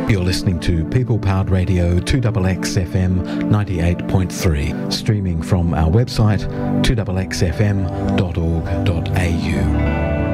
You're listening to People Powered Radio 2XX FM 98.3, streaming from our website 2xxfm.org.au.